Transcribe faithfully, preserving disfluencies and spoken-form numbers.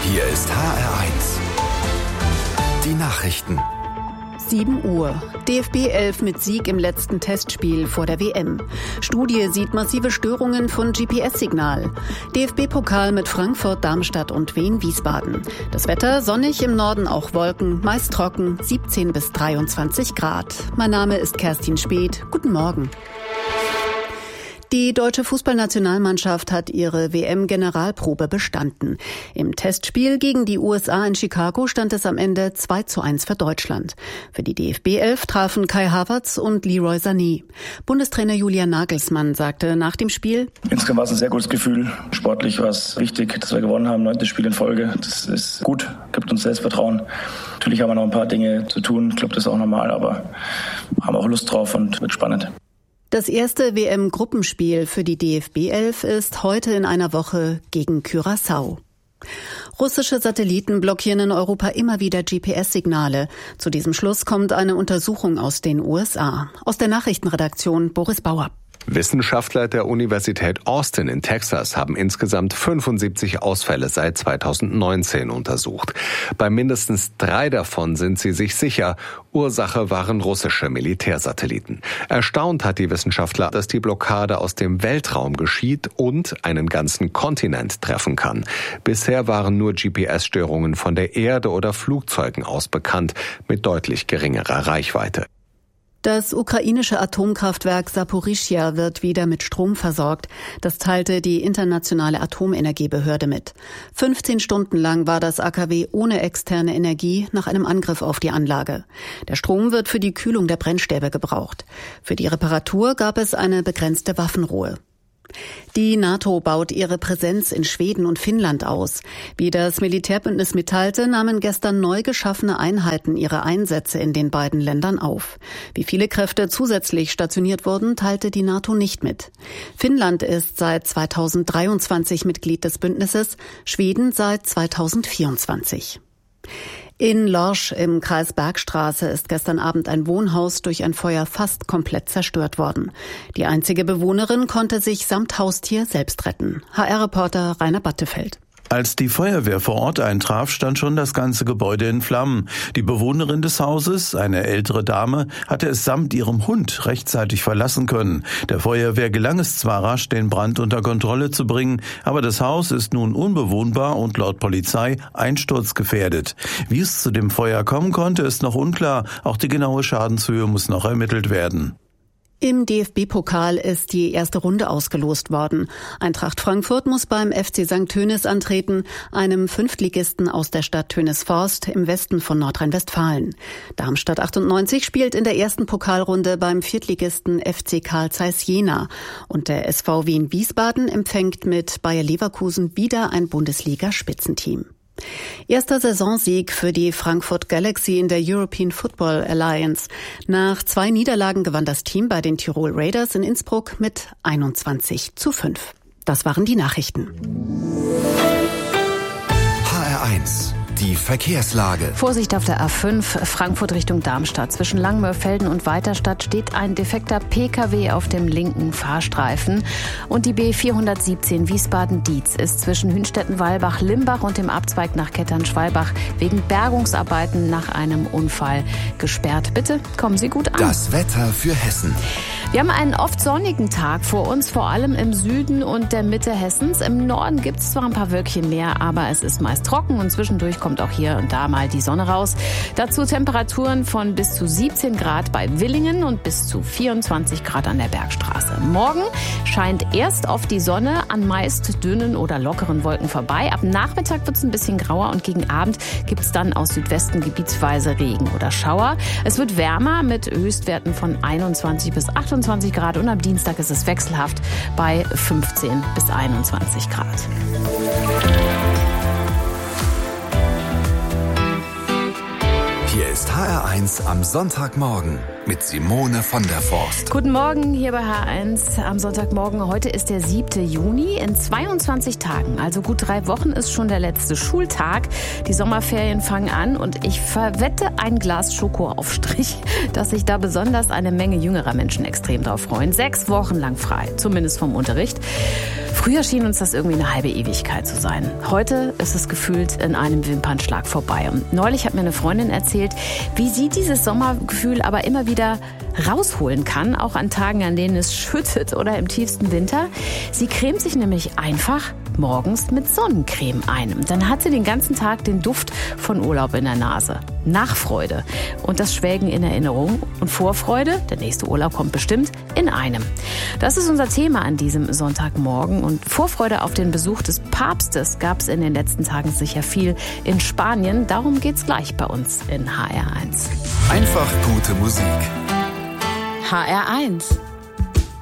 Hier ist H R eins. Die Nachrichten. sieben Uhr. D F B elf mit Sieg im letzten Testspiel vor der W M. Studie sieht massive Störungen von G P S-Signal. D F B-Pokal mit Frankfurt, Darmstadt und Wien-Wiesbaden. Das Wetter sonnig, im Norden auch Wolken, meist trocken, siebzehn bis dreiundzwanzig Grad. Mein Name ist Kerstin Speth. Guten Morgen. Die deutsche Fußballnationalmannschaft hat ihre W M-Generalprobe bestanden. Im Testspiel gegen die U S A in Chicago stand es am Ende zwei zu eins für Deutschland. Für die D F B elf trafen Kai Havertz und Leroy Sané. Bundestrainer Julian Nagelsmann sagte nach dem Spiel: Insgesamt war es ein sehr gutes Gefühl. Sportlich war es wichtig, dass wir gewonnen haben. Neuntes Spiel in Folge. Das ist gut, gibt uns Selbstvertrauen. Natürlich haben wir noch ein paar Dinge zu tun. Ich glaube, das ist auch normal, aber haben auch Lust drauf und wird spannend. Das erste W M-Gruppenspiel für die D F B elf ist heute in einer Woche gegen Curaçao. Russische Satelliten blockieren in Europa immer wieder G P S-Signale. Zu diesem Schluss kommt eine Untersuchung aus den U S A. Aus der Nachrichtenredaktion Boris Bauer. Wissenschaftler der Universität Austin in Texas haben insgesamt fünfundsiebzig Ausfälle seit zweitausendneunzehn untersucht. Bei mindestens drei davon sind sie sich sicher, Ursache waren russische Militärsatelliten. Erstaunt hat die Wissenschaftler, dass die Blockade aus dem Weltraum geschieht und einen ganzen Kontinent treffen kann. Bisher waren nur G P S-Störungen von der Erde oder Flugzeugen aus bekannt, mit deutlich geringerer Reichweite. Das ukrainische Atomkraftwerk Saporischschja wird wieder mit Strom versorgt. Das teilte die Internationale Atomenergiebehörde mit. fünfzehn Stunden lang war das A K W ohne externe Energie nach einem Angriff auf die Anlage. Der Strom wird für die Kühlung der Brennstäbe gebraucht. Für die Reparatur gab es eine begrenzte Waffenruhe. Die NATO baut ihre Präsenz in Schweden und Finnland aus. Wie das Militärbündnis mitteilte, nahmen gestern neu geschaffene Einheiten ihre Einsätze in den beiden Ländern auf. Wie viele Kräfte zusätzlich stationiert wurden, teilte die NATO nicht mit. Finnland ist seit zweitausenddreiundzwanzig Mitglied des Bündnisses, Schweden seit zweitausendvierundzwanzig. In Lorsch im Kreis Bergstraße ist gestern Abend ein Wohnhaus durch ein Feuer fast komplett zerstört worden. Die einzige Bewohnerin konnte sich samt Haustier selbst retten. H R-Reporter Rainer Battefeld. Als die Feuerwehr vor Ort eintraf, stand schon das ganze Gebäude in Flammen. Die Bewohnerin des Hauses, eine ältere Dame, hatte es samt ihrem Hund rechtzeitig verlassen können. Der Feuerwehr gelang es zwar rasch, den Brand unter Kontrolle zu bringen, aber das Haus ist nun unbewohnbar und laut Polizei einsturzgefährdet. Wie es zu dem Feuer kommen konnte, ist noch unklar. Auch die genaue Schadenshöhe muss noch ermittelt werden. Im D F B-Pokal ist die erste Runde ausgelost worden. Eintracht Frankfurt muss beim F C Sankt Tönis antreten, einem Fünftligisten aus der Stadt Tönisforst im Westen von Nordrhein-Westfalen. Darmstadt achtundneunzig spielt in der ersten Pokalrunde beim Viertligisten F C Carl Zeiss Jena. Und der S V Wien-Wiesbaden empfängt mit Bayer Leverkusen wieder ein Bundesliga-Spitzenteam. Erster Saisonsieg für die Frankfurt Galaxy in der European Football Alliance. Nach zwei Niederlagen gewann das Team bei den Tirol Raiders in Innsbruck mit einundzwanzig zu fünf. Das waren die Nachrichten. H R eins. Die Verkehrslage. Vorsicht auf der A fünf, Frankfurt Richtung Darmstadt. Zwischen Langmörfelden und Weiterstadt steht ein defekter P K W auf dem linken Fahrstreifen. Und die B vierhundertsiebzehn Wiesbaden-Dietz ist zwischen Hünstetten-Walbach-Limbach und dem Abzweig nach Kettern-Schwalbach wegen Bergungsarbeiten nach einem Unfall gesperrt. Bitte kommen Sie gut an. Das Wetter für Hessen. Wir haben einen oft sonnigen Tag vor uns, vor allem im Süden und der Mitte Hessens. Im Norden gibt es zwar ein paar Wölkchen mehr, aber es ist meist trocken und zwischendurch kommt auch hier und da mal die Sonne raus. Dazu Temperaturen von bis zu siebzehn Grad bei Willingen und bis zu vierundzwanzig Grad an der Bergstraße. Morgen scheint erst oft die Sonne an meist dünnen oder lockeren Wolken vorbei. Ab Nachmittag wird es ein bisschen grauer und gegen Abend gibt es dann aus Südwesten gebietsweise Regen oder Schauer. Es wird wärmer mit Höchstwerten von einundzwanzig bis achtundzwanzig Grad und am Dienstag ist es wechselhaft bei fünfzehn bis einundzwanzig Grad. Hier ist H R eins am Sonntagmorgen mit Simone von der Forst. Guten Morgen hier bei H R eins am Sonntagmorgen. Heute ist der siebte Juni. In zweiundzwanzig Tagen, also gut drei Wochen, ist schon der letzte Schultag. Die Sommerferien fangen an und ich verwette ein Glas Schokoaufstrich, dass sich da besonders eine Menge jüngerer Menschen extrem drauf freuen. Sechs Wochen lang frei, zumindest vom Unterricht. Früher schien uns das irgendwie eine halbe Ewigkeit zu sein. Heute ist es gefühlt in einem Wimpernschlag vorbei. Und neulich hat mir eine Freundin erzählt, wie sie dieses Sommergefühl aber immer wieder rausholen kann, auch an Tagen, an denen es schüttet oder im tiefsten Winter. Sie cremt sich nämlich einfach morgens mit Sonnencreme ein. Dann hat sie den ganzen Tag den Duft von Urlaub in der Nase. Nachfreude und das Schwelgen in Erinnerung und Vorfreude, der nächste Urlaub kommt bestimmt, in einem. Das ist unser Thema an diesem Sonntagmorgen und Vorfreude auf den Besuch des Papstes gab es in den letzten Tagen sicher viel in Spanien. Darum geht's gleich bei uns in H R eins. Einfach gute Musik. H R eins.